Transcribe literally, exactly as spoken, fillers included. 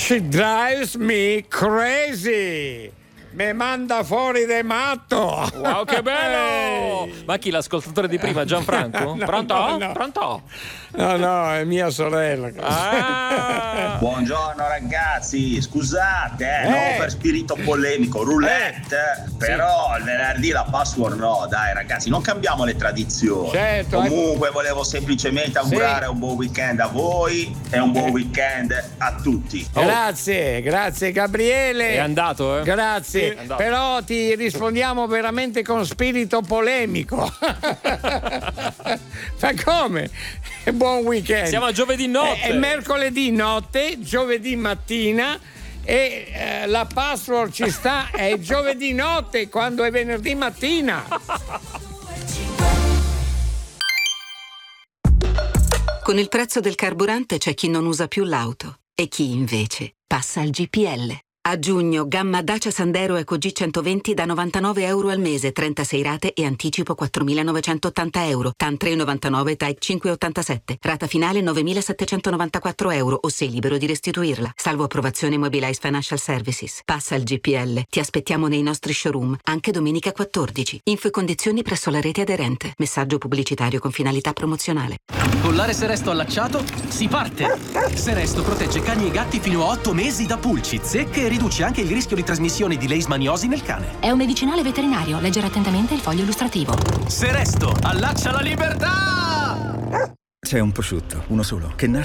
She drives me crazy. Me manda fuori de matto. Wow, che bello! Ma chi, l'ascoltatore di prima, Gianfranco? No, Pronto? no, no. Pronto? No, no, è mia sorella. Ah. Buongiorno ragazzi, scusate, eh, Eh. non per spirito polemico, roulette, Eh. però il venerdì la password no, dai ragazzi, non cambiamo le tradizioni. Certo, eh. Comunque volevo semplicemente augurare Sì. un buon weekend a voi e un buon weekend a tutti. Grazie, grazie Gabriele. È andato, eh? Grazie, Sì, è andato. però ti rispondiamo veramente con spirito polemico. Ma come? Buon weekend. Siamo a giovedì notte. È, è mercoledì notte, giovedì mattina e eh, la password ci sta, è giovedì notte quando è venerdì mattina. Con il prezzo del carburante c'è chi non usa più l'auto e chi invece passa al G P L. A giugno, gamma Dacia Sandero Eco G centoventi da novantanove euro al mese, trentasei rate e anticipo quattromilanovecentottanta euro. T A N tre virgola novantanove, T A E cinque virgola ottantasette. Rata finale novemilasettecentonovantaquattro euro o sei libero di restituirla. Salvo approvazione Mobilize Financial Services. Passa al G P L. Ti aspettiamo nei nostri showroom, anche domenica quattordici. Info e condizioni presso la rete aderente. Messaggio pubblicitario con finalità promozionale. Collare Seresto allacciato, si parte! Seresto protegge cani e gatti fino a otto mesi da pulci, zecche e riduce anche il rischio di trasmissione di leishmaniosi nel cane. È un medicinale veterinario, leggere attentamente il foglio illustrativo. Seresto, allaccia la libertà! C'è un prosciutto, uno solo, che nasce